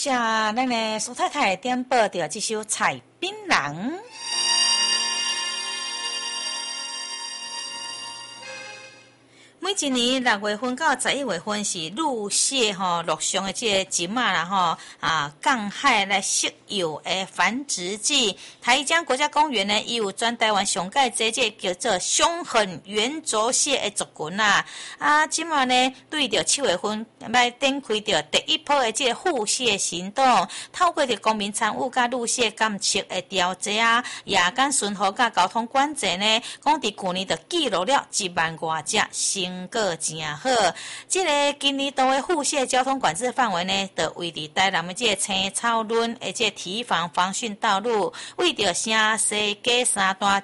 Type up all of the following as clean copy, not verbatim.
下，咱的苏太太点播着这首《采槟榔》。每一年6月份到11月份是陆蟹陆上的这个金啦港海来食用的繁殖季。台江国家公园呢，伊有全台湾上界这叫做凶狠圆轴蟹的族群啦。今嘛呢，对着7月份要展开着第一波的这个护蟹行动，透过着公民参与甲陆蟹监测的调查夜间巡逻甲交通管制呢，讲伫去年就记录了1万多只成果真好。这个今年度的护蟹交通管制范围呢，就位伫台南的这个青草仑的这个堤防防汛道路，为着城西街3段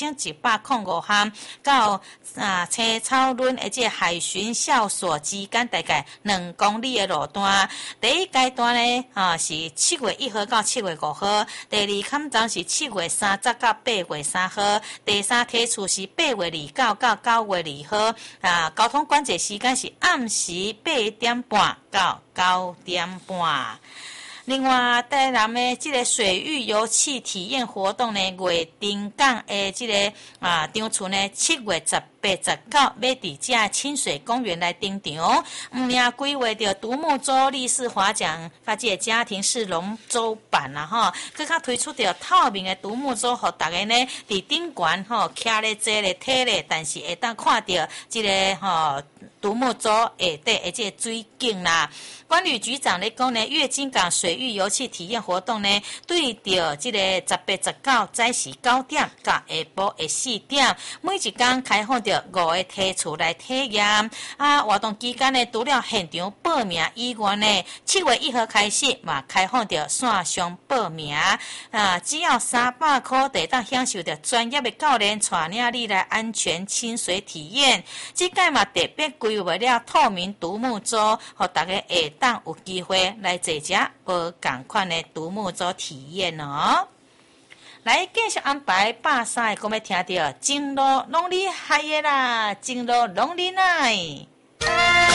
1105巷到青草仑的这个海巡校所之间大概2公里的路段。第一阶段呢是7月1号到7月5号，第二坎站是7月30到8月3号，第三梯次是8月29到9月2号。交通管制时间是暗时8点半到9点半。另外，台南的这个水域油气体验活动呢，月丁港的这个场次呢，7月18、19要伫这清水公园来登场。也规划着独木舟立式划桨，甲这个家庭式龙舟版啦佮较推出着透明的独木舟，互大家呢伫顶悬徛咧坐咧体咧，但是会当看到这个独木舟下底的这个水景啦。管理局长咧讲呢，月津港水域油气体验活动呢，对着这个18、19早时9点到下晡的4点，每一天开放着5个梯次来体验。活动期间呢，除了现场报名以外呢，7月1号开始嘛开放着线上报名。只要300块，就当享受着专业的教练带领你来安全亲水体验。这届嘛特别规划了透明独木舟，互大家下当有机会来坐这无同款的独木舟体验哦。来继续安排8、3个，我们听到情路拢厉害的啦，情路拢厉害。